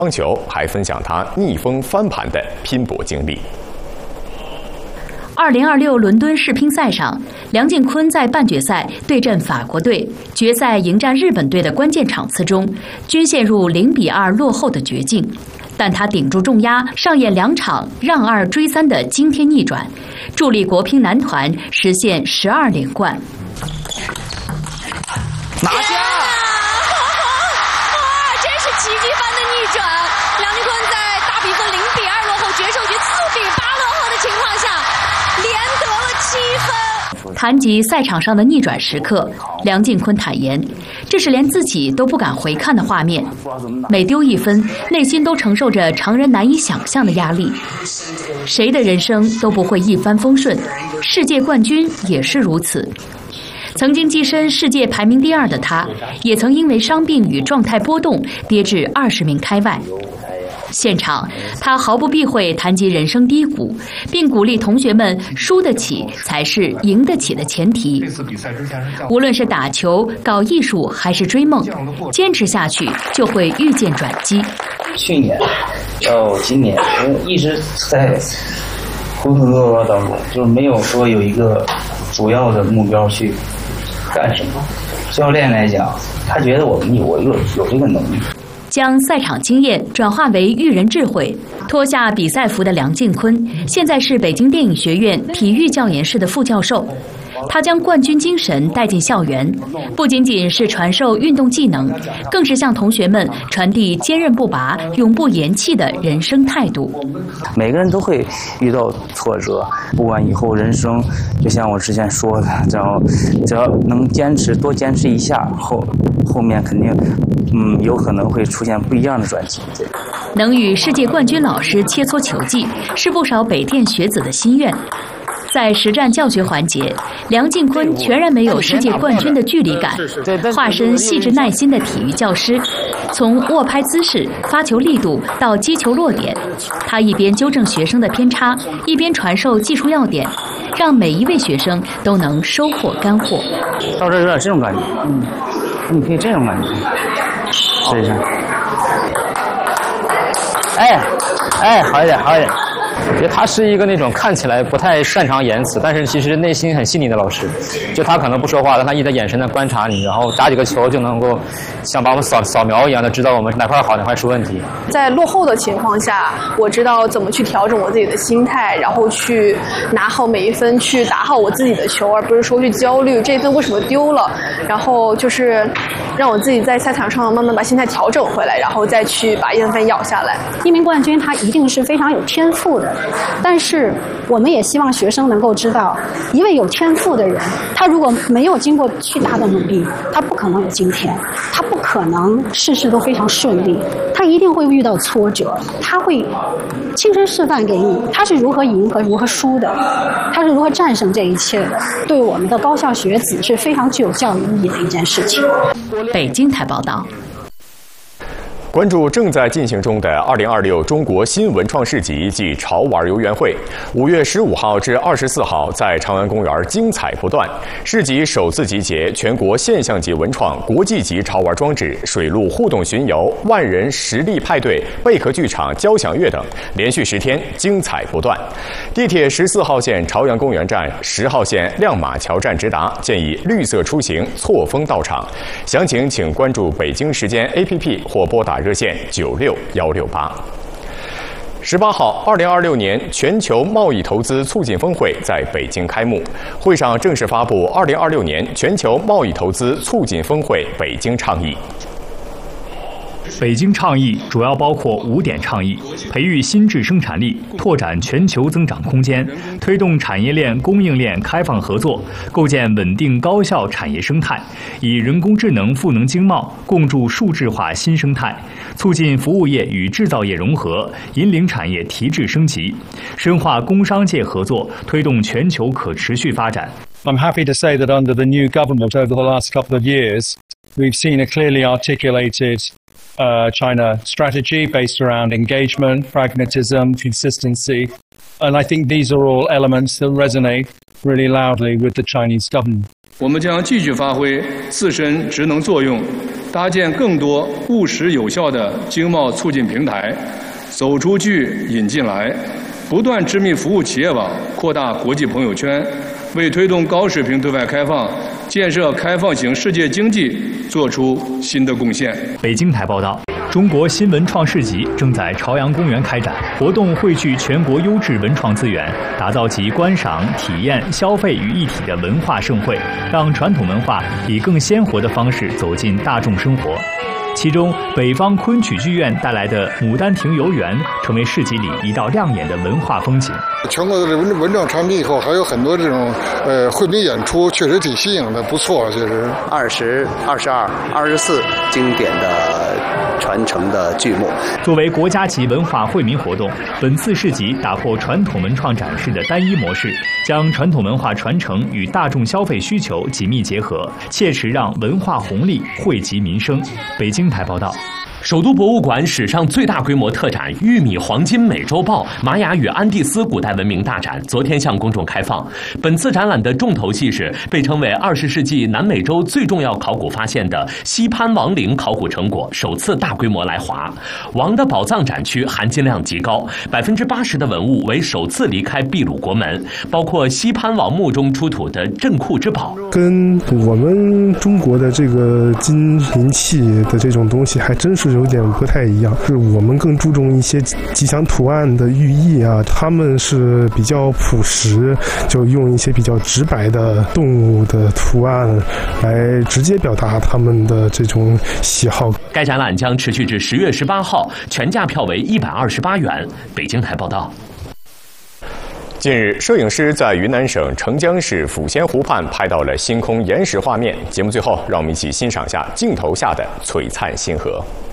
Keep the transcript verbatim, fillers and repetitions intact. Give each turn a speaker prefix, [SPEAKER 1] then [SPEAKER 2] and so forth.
[SPEAKER 1] 棒球还分享他逆风翻盘的拼搏经历。
[SPEAKER 2] 二零二六伦敦世乒赛上，梁靖昆在半决赛对阵法国队，决赛迎战日本队的关键场次中，均陷入零比二落后的绝境。但他顶住重压，上演两场让二追三的惊天逆转，助力国乒男团实现十二连冠。
[SPEAKER 3] 拿下！
[SPEAKER 4] 哇，真是奇迹般的逆转！梁靖昆在大比分零比二落后，决胜局四比八落后的情况下，连得了七分。
[SPEAKER 2] 谈及赛场上的逆转时刻，梁靖昆坦言，这是连自己都不敢回看的画面。每丢一分，内心都承受着常人难以想象的压力。谁的人生都不会一帆风顺，世界冠军也是如此。曾经跻身世界排名第二的他，也曾因为伤病与状态波动跌至二十名开外。现场，他毫不避讳谈及人生低谷，并鼓励同学们输得起才是赢得起的前提。无论是打球、搞艺术还是追梦，坚持下去就会遇见转机。
[SPEAKER 5] 去年到今年，我一直在浑浑噩噩当中，就是没有说有一个主要的目标去干什么。教练来讲，他觉得我们我有有这个能力。
[SPEAKER 2] 将赛场经验转化为育人智慧，脱下比赛服的梁靖昆，现在是北京电影学院体育教研室的副教授。他将冠军精神带进校园，不仅仅是传授运动技能，更是向同学们传递坚韧不拔、永不言弃的人生态度。
[SPEAKER 5] 每个人都会遇到挫折，不管以后人生，就像我之前说的，只要只要能坚持，多坚持一下，后后面肯定，嗯，有可能会出现不一样的转机。
[SPEAKER 2] 能与世界冠军老师切磋球技，是不少北电学子的心愿。在实战教学环节，梁靖昆全然没有世界冠军的距离感，化身细致耐心的体育教师。从握拍姿势、发球力度到击球落点，他一边纠正学生的偏差，一边传授技术要点，让每一位学生都能收获干货。
[SPEAKER 5] 到这有点这种感觉，嗯，你可以这种感觉，试一下。哎，哎，好一点，好一点。
[SPEAKER 3] 我觉得他是一个那种看起来不太擅长言辞，但是其实内心很细腻的老师。就他可能不说话，但他一直眼神的观察你，然后打几个球就能够像把我们扫扫描一样的知道我们哪块好哪块出问题。
[SPEAKER 6] 在落后的情况下，我知道怎么去调整我自己的心态，然后去拿好每一分，去打好我自己的球，而不是说去焦虑这一分为什么丢了，然后就是让我自己在赛场上慢慢把心态调整回来，然后再去把一分分咬下来。
[SPEAKER 7] 一名冠军他一定是非常有天赋的，但是我们也希望学生能够知道，一位有天赋的人，他如果没有经过巨大的努力，他不可能有今天，他不可能事事都非常顺利，他一定会遇到挫折，他会亲身示范给你，他是如何赢和如何输的，他是如何战胜这一切的，对我们的高校学子是非常具有教育意义的一件事情。
[SPEAKER 2] 北京台报道。
[SPEAKER 1] 关注正在进行中的二零二六中国新文创市集暨潮玩游园会，五月十五号至二十四号在长安公园精彩不断。市集首次集结全国现象级文创、国际级潮玩装置、水陆互动巡游、万人实力派对、贝壳剧场、交响乐等，连续十天精彩不断。地铁十四号线朝阳公园站、十号线亮马桥站直达，建议绿色出行，错峰到场。详情请关注北京时间 A P P 或拨打热线九六幺六八。十八号，二零二六年全球贸易投资促进峰会在北京开幕。会上正式发布二零二六年全球贸易投资促进峰会北京倡议。
[SPEAKER 8] 北京倡议主要包括五点倡议：培育新质生产力，拓展全球增长空间，推动产业链、供应链开放合作，构建稳定高效产业生态，以人工智能赋能经贸，共筑数字化新生态，促进服务业与制造业融合，引领产业提质升级，深化工商界合作，推动全球可持续发展。
[SPEAKER 9] I'm happy to say that under the new government over the last couple of years, we've seen a clearly articulated Uh, China strategy based around engagement, pragmatism, consistency. And I think these are all elements that resonate really loudly with the Chinese government.
[SPEAKER 10] 我们将继续发挥自身职能作用， 搭建更多务实有效的经贸促进平台，走出去引进来，不断织密服务企业网，扩大国际朋友圈，为推动高水平对外开放、建设开放型世界经济做出新的贡献。
[SPEAKER 8] 北京台报道。中国新文创市集正在朝阳公园开展，活动汇聚全国优质文创资源，打造其观赏、体验、消费于一体的文化盛会，让传统文化以更鲜活的方式走进大众生活。其中，北方昆曲剧院带来的《牡丹亭游园》成为市集里一道亮眼的文化风景。
[SPEAKER 11] 全国的文文创产品以后，还有很多这种呃惠民演出，确实挺新颖的，不错，确实。
[SPEAKER 12] 二十二、十二、二十四经典的传承的剧目。
[SPEAKER 8] 作为国家级文化惠民活动，本次市集打破传统文创展示的单一模式，将传统文化传承与大众消费需求紧密结合，切实让文化红利惠及民生。北京台报道。
[SPEAKER 13] 首都博物馆史上最大规模特展“玉米黄金美洲豹：玛雅与安第斯古代文明大展”昨天向公众开放。本次展览的重头戏是被称为二十世纪南美洲最重要考古发现的西潘王陵考古成果首次大规模来华。王的宝藏展区含金量极高，百分之八十的文物为首次离开秘鲁国门，包括西潘王墓中出土的镇库之宝。
[SPEAKER 14] 跟我们中国的这个金银器的这种东西还真是有点不太一样，是我们更注重一些吉祥图案的寓意啊，他们是比较朴实，就用一些比较直白的动物的图案来直接表达他们的这种喜好。
[SPEAKER 13] 该展览将持续至十月十八号，全价票为一百二十八元。北京台报道。
[SPEAKER 1] 近日，摄影师在云南省澄江市抚仙湖畔拍到了星空延时画面。节目最后，让我们一起欣赏下镜头下的璀璨星河。